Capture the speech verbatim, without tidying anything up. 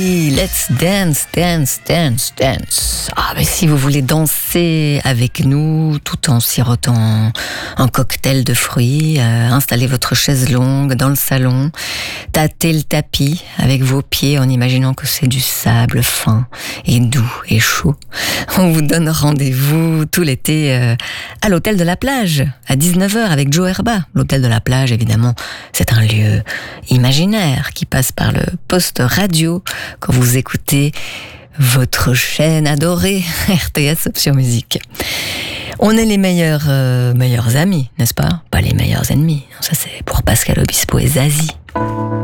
Let's dance, dance, dance, dance. Ah, mais si vous voulez danser avec nous tout en sirotant un cocktail de fruits, euh, installez votre chaise longue dans le salon, tâtez le tapis avec vos pieds en imaginant que c'est du sable fin et doux et chaud. On vous donne rendez-vous tout l'été euh, à l'hôtel de la plage à dix-neuf heures avec Joe Herba. L'hôtel de la plage, évidemment, c'est un lieu imaginaire qui passe par le poste radio quand vous écoutez votre chaîne adorée R T S Option Musique. On est les meilleurs, euh, meilleurs amis, n'est-ce pas? Pas les meilleurs ennemis. Ça, c'est pour Pascal Obispo et Zazie.